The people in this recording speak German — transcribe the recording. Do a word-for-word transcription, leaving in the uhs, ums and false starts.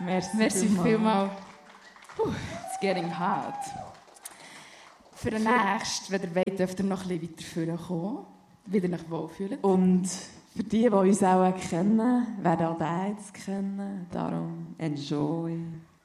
Merci, Merci vielmals. vielmals. Puh, it's getting hot. Für den nächsten, wenn ihr wollt, dürft ihr noch ein bisschen weiter vorne kommen. Wieder euch wohlfühlen. Und für die, die uns auch kennen, werden auch den jetzt kennen. Darum enjoy.